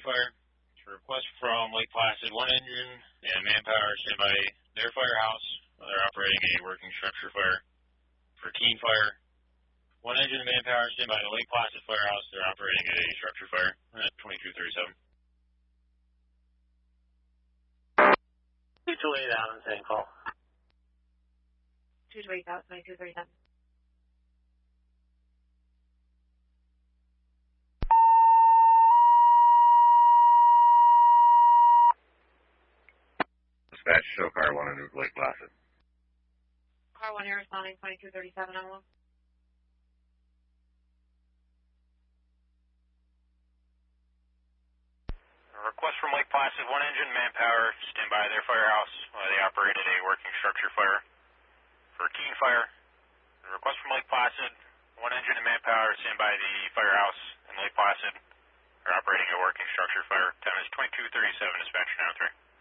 Fire. It's a request from Lake Placid, one engine and manpower stand by their firehouse. They're operating a working structure fire. For Keene Fire, one engine and manpower stand by the Lake Placid Firehouse. They're operating a structure fire at 2237. 228 out on same call. 228 out, 2237. Dispatch, show car 1 in Lake Placid. Car 1 here responding 2237 on 1. Request from Lake Placid, one engine, manpower, stand by their firehouse. They operated a working structure fire. For Keene Fire, request from Lake Placid, one engine and manpower, stand by the firehouse in Lake Placid. They're operating a working structure fire. Time is 2237, dispatch now 3.